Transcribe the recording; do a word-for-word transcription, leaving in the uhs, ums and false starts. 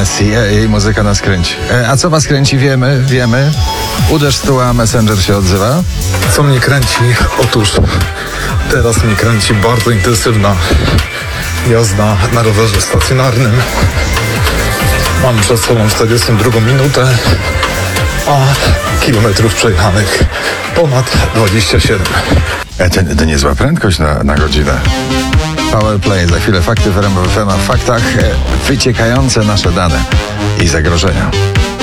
nas, jej, jej muzyka nas kręci. E, a co was kręci, wiemy, wiemy. Uderz stuła, Messenger się odzywa. Co mnie kręci? Otóż teraz mnie kręci bardzo intensywna jazda na rowerze stacjonarnym. Mam przed sobą czterdziestą drugą minutę, a kilometrów przejechanych ponad dwadzieścia siedem. E, to, to niezła prędkość na, na godzinę. Powerplay, za chwilę fakty w R M F M, a w faktach e, wyciekające nasze dane i zagrożenia.